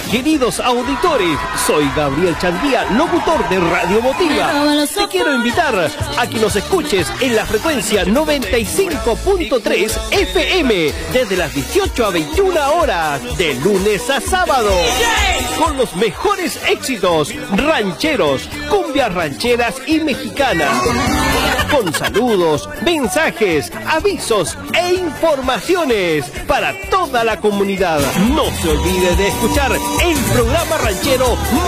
queridos auditores, soy Gabriel Chandía, locutor de Radio Motiva. Te quiero invitar a que nos escuches en la frecuencia 95.3 FM desde las 18 a 21 horas, de lunes a sábado, con los mejores éxitos rancheros, cumbias rancheras y mexicanas, con saludos, mensajes, avisos e informaciones para toda la comunidad. No se olvide de escuchar el programa ranchero